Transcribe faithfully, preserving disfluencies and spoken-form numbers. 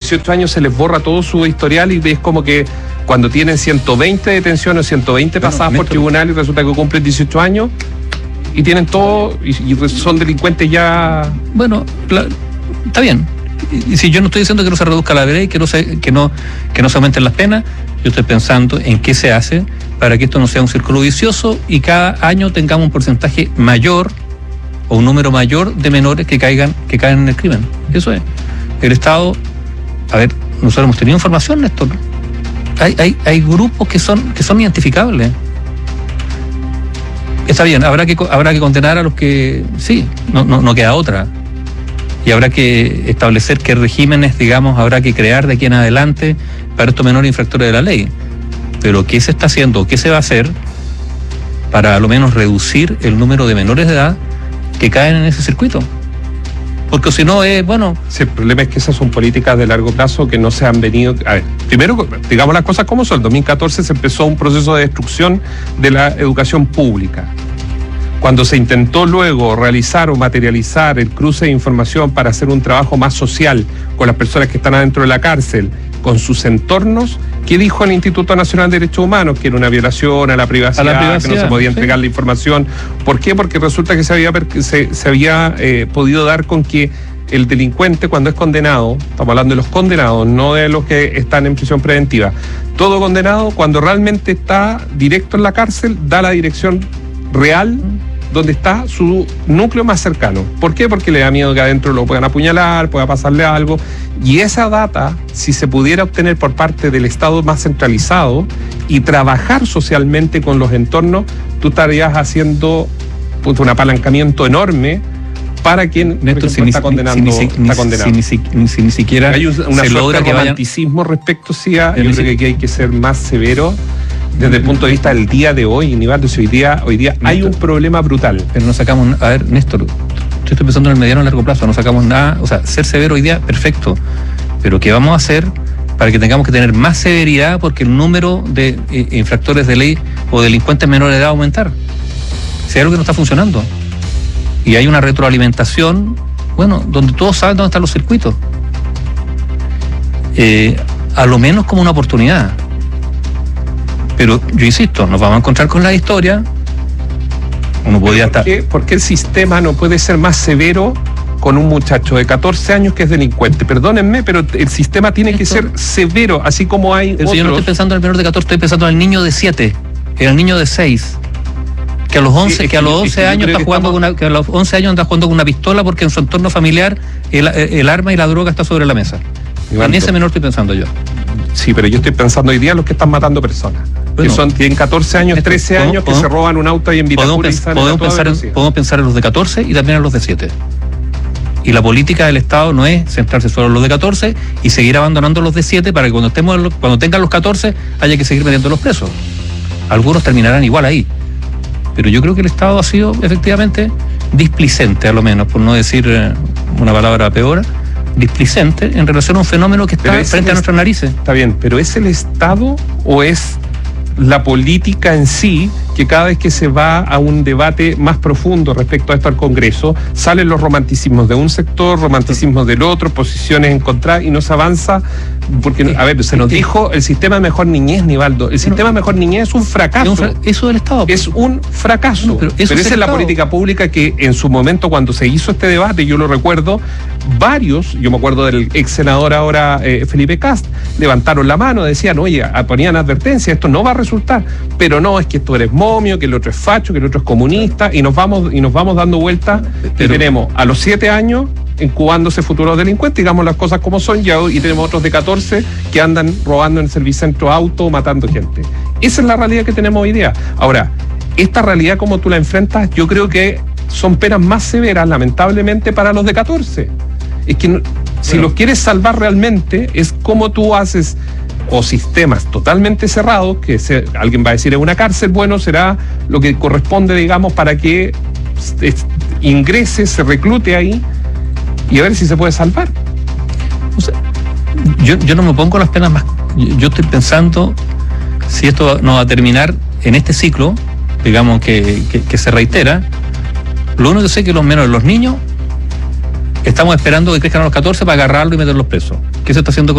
dieciocho años se les borra todo su historial y es como que cuando tienen ciento veinte detenciones o ciento veinte bueno, pasadas Néstor, por tribunal y resulta que cumplen dieciocho años y tienen todo y, y son delincuentes ya... Bueno, la, está bien. Y, y si yo no estoy diciendo que no se reduzca la vereda y que no se, que no, que no se aumenten las penas, yo estoy pensando en qué se hace para que esto no sea un círculo vicioso y cada año tengamos un porcentaje mayor o un número mayor de menores que caigan, que caen en el crimen. Eso es. El Estado, a ver, nosotros hemos tenido información, Néstor. Hay, hay, hay grupos que son, que son identificables. Está bien, habrá que, habrá que condenar a los que, sí, no, no, no queda otra. Y habrá que establecer qué regímenes, digamos, habrá que crear de aquí en adelante para estos menores infractores de la ley. Pero ¿qué se está haciendo? ¿Qué se va a hacer para a lo menos reducir el número de menores de edad que caen en ese circuito? Porque si no es, bueno... Sí, el problema es que esas son políticas de largo plazo que no se han venido... A ver, primero, digamos las cosas como son. En dos mil catorce se empezó un proceso de destrucción de la educación pública. Cuando se intentó luego realizar o materializar el cruce de información para hacer un trabajo más social con las personas que están adentro de la cárcel, con sus entornos, ¿qué dijo el Instituto Nacional de Derechos Humanos? Que era una violación a la privacidad, a la privacidad que no se podía entregar sí. la información. ¿Por qué? Porque resulta que se había, se, se había eh, podido dar con que el delincuente, cuando es condenado, estamos hablando de los condenados, no de los que están en prisión preventiva, todo condenado, cuando realmente está directo en la cárcel, da la dirección real donde está su núcleo más cercano. ¿Por qué? Porque le da miedo que adentro lo puedan apuñalar, pueda pasarle algo. Y esa data, si se pudiera obtener por parte del Estado más centralizado y trabajar socialmente con los entornos, tú estarías haciendo pues, un apalancamiento enorme para quien Néstor, si está, ni, condenando, si, está condenado. Si, si, si, si ni siquiera hay un, una se logra que romanticismo vayan... respecto sí, a, yo creo que hay que ser más severo desde el punto de vista del día de hoy, Nivaldo, si hoy día, hoy día Néstor, hay un problema brutal. Pero no sacamos, a ver, Néstor, yo estoy pensando en el mediano y largo plazo, no sacamos nada, o sea, ser severo hoy día, perfecto, pero ¿qué vamos a hacer para que tengamos que tener más severidad porque el número de eh, infractores de ley o delincuentes menores de edad va a aumentar? Si hay algo que no está funcionando y hay una retroalimentación, bueno, donde todos saben dónde están los circuitos, eh, a lo menos como una oportunidad. Pero yo insisto, nos vamos a encontrar con la historia. Uno podía ¿Por qué, estar... ¿Por qué el sistema no puede ser más severo con un muchacho de catorce años que es delincuente? Perdónenme, pero el sistema tiene Esto, que ser severo, así como hay pero otros... Si yo no estoy pensando en el menor de catorce, estoy pensando en el niño de siete, en el niño de seis, que a los once, sí, que a los once años está jugando estamos... con una, que a los once años anda jugando con una pistola porque en su entorno familiar el, el arma y la droga está sobre la mesa. Igual, en ese menor estoy pensando yo. Sí, pero yo estoy pensando hoy día en los que están matando personas. Bueno, que son, tienen catorce años, trece años, que se roban un auto ahí en Vitacura y salen podemos, pensar en, podemos pensar en los de catorce y también en los de siete. Y la política del Estado no es centrarse solo en los de catorce y seguir abandonando los de siete para que cuando estemos cuando tengan los catorce haya que seguir metiendo los presos. Algunos terminarán igual ahí. Pero yo creo que el Estado ha sido efectivamente displicente, a lo menos, por no decir eh, una palabra peor, displicente en relación a un fenómeno que está frente a nuestras narices. Está bien, pero ¿es el Estado o es la política en sí que cada vez que se va a un debate más profundo respecto a esto al Congreso, salen los romanticismos de un sector, romanticismos del otro, posiciones encontradas y no se avanza? Porque, a ver, se nos dijo el sistema de mejor niñez, Nivaldo. El sistema de mejor niñez es un fracaso. Es un fra- eso del Estado. Es un fracaso. No, pero, pero esa es la política pública que en su momento, cuando se hizo este debate, yo lo recuerdo, varios, yo me acuerdo del ex senador ahora eh, Felipe Cast, levantaron la mano, decían, oye, ponían advertencia, esto no va a resultar. Pero no, es que tú eres momio, que el otro es facho, que el otro es comunista, y nos vamos, y nos vamos dando vueltas, y tenemos a los siete años incubándose futuros delincuentes, digamos las cosas como son, ya, y tenemos otros de catorce que andan robando en el servicentro auto, matando gente. Esa es la realidad que tenemos hoy día. Ahora, esta realidad como tú la enfrentas, yo creo que son penas más severas, lamentablemente, para los de catorce. Es que no, si bueno. los quieres salvar realmente, es como tú haces o sistemas totalmente cerrados, que se, alguien va a decir es una cárcel, bueno, será lo que corresponde, digamos, para que es, ingrese, se reclute ahí y a ver si se puede salvar. O sea, yo, yo no me pongo las penas más. Yo, yo estoy pensando si esto no va a terminar en este ciclo, digamos, que, que, que se reitera. Lo único que sé es que los menores, los niños, estamos esperando que crezcan a los catorce para agarrarlo y meterlos presos. ¿Qué se está haciendo con